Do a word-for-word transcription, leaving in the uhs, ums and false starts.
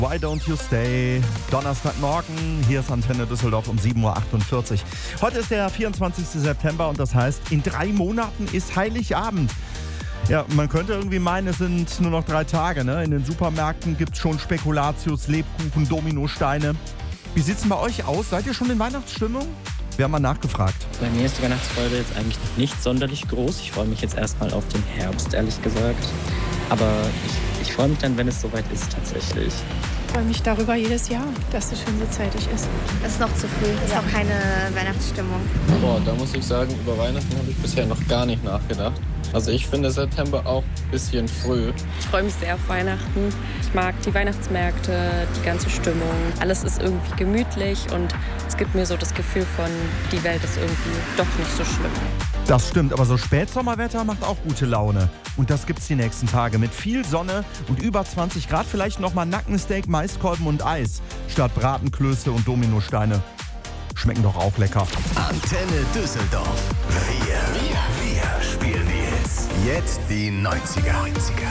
Why Don't You Stay? Donnerstagmorgen, hier ist Antenne Düsseldorf um sieben Uhr achtundvierzig. Heute ist der vierundzwanzigster September und das heißt, in drei Monaten ist Heiligabend. Ja, man könnte irgendwie meinen, es sind nur noch drei Tage. Ne? In den Supermärkten gibt es schon Spekulatius, Lebkuchen, Dominosteine. Wie sieht's denn bei euch aus? Seid ihr schon in Weihnachtsstimmung? Wir haben mal nachgefragt. Bei mir ist die Weihnachtsfreude jetzt eigentlich nicht sonderlich groß. Ich freue mich jetzt erstmal auf den Herbst, ehrlich gesagt. Aber ich, ich freue mich dann, wenn es soweit ist, tatsächlich. Ich freue mich darüber jedes Jahr, dass es schon so zeitig ist. Es ist noch zu früh, es ist noch keine Weihnachtsstimmung. Boah, da muss ich sagen, über Weihnachten habe ich bisher noch gar nicht nachgedacht. Also ich finde September auch ein bisschen früh. Ich freue mich sehr auf Weihnachten. Ich mag die Weihnachtsmärkte, die ganze Stimmung. Alles ist irgendwie gemütlich und es gibt mir so das Gefühl von, die Welt ist irgendwie doch nicht so schlimm. Das stimmt, aber so Spätsommerwetter macht auch gute Laune. Und das gibt's die nächsten Tage mit viel Sonne und über zwanzig Grad. Vielleicht nochmal Nackensteak, Maiskolben und Eis statt Bratenklöße und Dominosteine. Schmecken doch auch lecker. Antenne Düsseldorf. Wir, wir, wir spielen die Hits. Jetzt die neunziger.